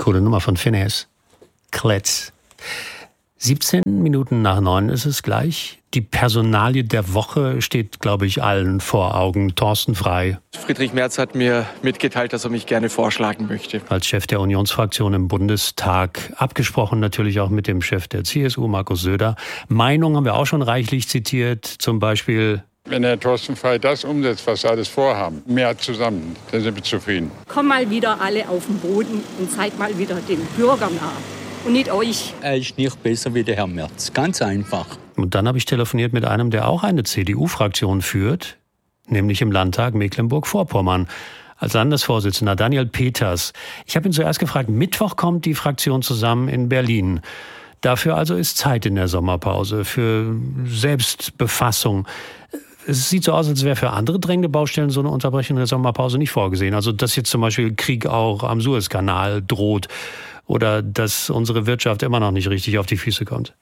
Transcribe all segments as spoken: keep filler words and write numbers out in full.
Coole Nummer von Phineas. Kletz. siebzehn Minuten nach neun ist es gleich. Die Personalie der Woche steht, glaube ich, allen vor Augen. Thorsten Frey. Friedrich Merz hat mir mitgeteilt, dass er mich gerne vorschlagen möchte. Als Chef der Unionsfraktion im Bundestag. Abgesprochen natürlich auch mit dem Chef der C S U, Markus Söder. Meinungen haben wir auch schon reichlich zitiert. Zum Beispiel: Wenn Herr Thorsten Frey das umsetzt, was sie alles vorhaben, mehr zusammen, dann sind wir zufrieden. Komm mal wieder alle auf den Boden und seid mal wieder den Bürgern nah. Und nicht euch. Er ist nicht besser wie der Herr Merz. Ganz einfach. Und dann habe ich telefoniert mit einem, der auch eine C D U-Fraktion führt, nämlich im Landtag Mecklenburg-Vorpommern. Als Landesvorsitzender Daniel Peters. Ich habe ihn zuerst gefragt, Mittwoch kommt die Fraktion zusammen in Berlin. Dafür also ist Zeit in der Sommerpause für Selbstbefassung. Es sieht so aus, als wäre für andere drängende Baustellen so eine Unterbrechung der Sommerpause nicht vorgesehen. Also dass jetzt zum Beispiel Krieg auch am Suezkanal droht oder dass unsere Wirtschaft immer noch nicht richtig auf die Füße kommt.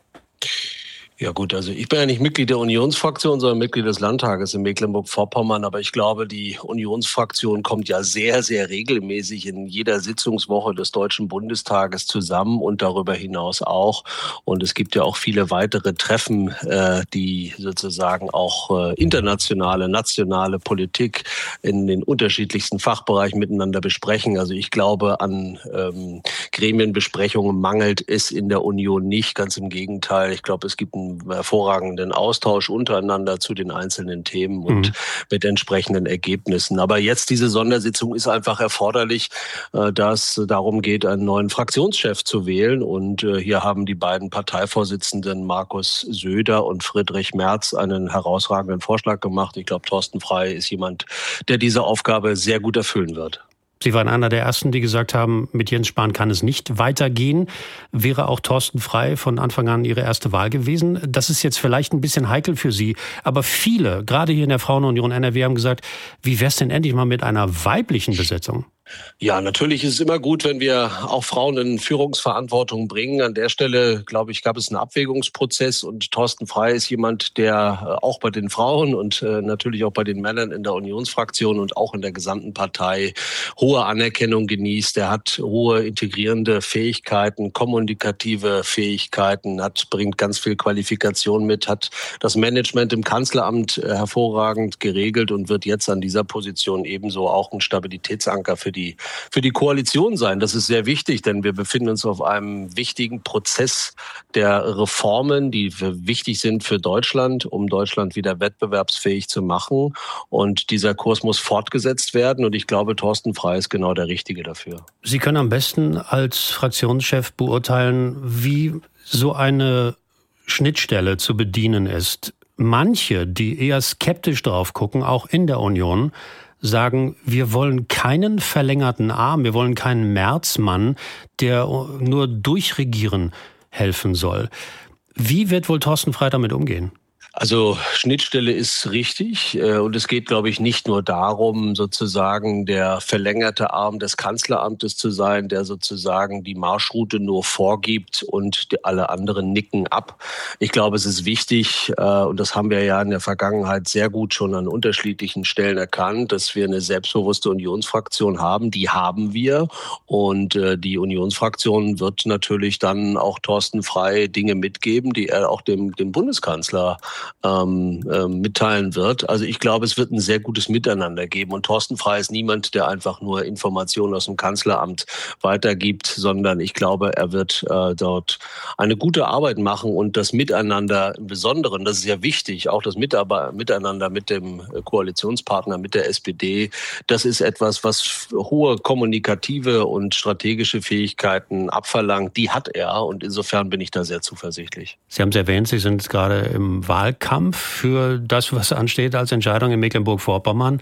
Ja gut, also ich bin ja nicht Mitglied der Unionsfraktion, sondern Mitglied des Landtages in Mecklenburg-Vorpommern. Aber ich glaube, die Unionsfraktion kommt ja sehr, sehr regelmäßig in jeder Sitzungswoche des Deutschen Bundestages zusammen und darüber hinaus auch. Und es gibt ja auch viele weitere Treffen, äh, die sozusagen auch äh, internationale, nationale Politik in den unterschiedlichsten Fachbereichen miteinander besprechen. Also ich glaube, an ähm, Gremienbesprechungen mangelt es in der Union nicht. Ganz im Gegenteil. Ich glaube, es gibt einen hervorragenden Austausch untereinander zu den einzelnen Themen und mhm. mit entsprechenden Ergebnissen. Aber jetzt diese Sondersitzung ist einfach erforderlich, da es darum geht, einen neuen Fraktionschef zu wählen. Und hier haben die beiden Parteivorsitzenden Markus Söder und Friedrich Merz einen herausragenden Vorschlag gemacht. Ich glaube, Thorsten Frey ist jemand, der diese Aufgabe sehr gut erfüllen wird. Sie waren einer der Ersten, die gesagt haben, mit Jens Spahn kann es nicht weitergehen. Wäre auch Thorsten Frey von Anfang an Ihre erste Wahl gewesen? Das ist jetzt vielleicht ein bisschen heikel für Sie. Aber viele, gerade hier in der Frauenunion N R W, haben gesagt, wie wär's denn endlich mal mit einer weiblichen Besetzung? Ja, natürlich ist es immer gut, wenn wir auch Frauen in Führungsverantwortung bringen. An der Stelle, glaube ich, gab es einen Abwägungsprozess und Thorsten Frey ist jemand, der auch bei den Frauen und natürlich auch bei den Männern in der Unionsfraktion und auch in der gesamten Partei hohe Anerkennung genießt. Er hat hohe integrierende Fähigkeiten, kommunikative Fähigkeiten, hat, bringt ganz viel Qualifikation mit, hat das Management im Kanzleramt hervorragend geregelt und wird jetzt an dieser Position ebenso auch ein Stabilitätsanker für die für die Koalition sein. Das ist sehr wichtig, denn wir befinden uns auf einem wichtigen Prozess der Reformen, die wichtig sind für Deutschland, um Deutschland wieder wettbewerbsfähig zu machen. Und dieser Kurs muss fortgesetzt werden. Und ich glaube, Thorsten Frey ist genau der Richtige dafür. Sie können am besten als Fraktionschef beurteilen, wie so eine Schnittstelle zu bedienen ist. Manche, die eher skeptisch drauf gucken, auch in der Union, sagen, wir wollen keinen verlängerten Arm, wir wollen keinen Märzmann, der nur durchregieren helfen soll. Wie wird wohl Thorsten Frey damit umgehen? Also Schnittstelle ist richtig und es geht, glaube ich, nicht nur darum, sozusagen der verlängerte Arm des Kanzleramtes zu sein, der sozusagen die Marschroute nur vorgibt und alle anderen nicken ab. Ich glaube, es ist wichtig und das haben wir ja in der Vergangenheit sehr gut schon an unterschiedlichen Stellen erkannt, dass wir eine selbstbewusste Unionsfraktion haben. Die haben wir und die Unionsfraktion wird natürlich dann auch Thorsten Frey Dinge mitgeben, die er auch dem, dem Bundeskanzler Ähm, ähm, mitteilen wird. Also ich glaube, es wird ein sehr gutes Miteinander geben. Und Thorsten Frey ist niemand, der einfach nur Informationen aus dem Kanzleramt weitergibt, sondern ich glaube, er wird äh, dort eine gute Arbeit machen und das Miteinander im Besonderen, das ist ja wichtig, auch das Mitarbeiter, Miteinander mit dem Koalitionspartner, mit der S P D, das ist etwas, was hohe kommunikative und strategische Fähigkeiten abverlangt. Die hat er und insofern bin ich da sehr zuversichtlich. Sie haben es erwähnt, Sie sind gerade im Wahlkampf. Kampf für das, was ansteht als Entscheidung in Mecklenburg-Vorpommern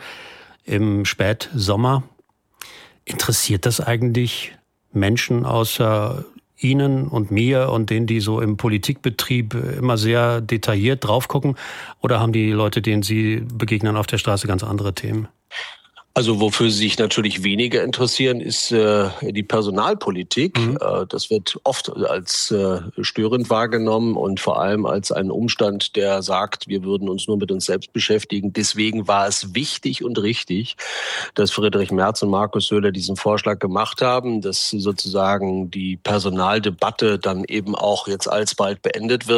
im Spätsommer. Interessiert das eigentlich Menschen außer Ihnen und mir und denen, die so im Politikbetrieb immer sehr detailliert drauf gucken? Oder haben die Leute, denen Sie begegnen auf der Straße, ganz andere Themen? Also wofür sie sich natürlich weniger interessieren, ist äh, die Personalpolitik. Mhm. Äh, das wird oft als äh, störend wahrgenommen und vor allem als einen Umstand, der sagt, wir würden uns nur mit uns selbst beschäftigen. Deswegen war es wichtig und richtig, dass Friedrich Merz und Markus Söder diesen Vorschlag gemacht haben, dass sozusagen die Personaldebatte dann eben auch jetzt alsbald beendet wird.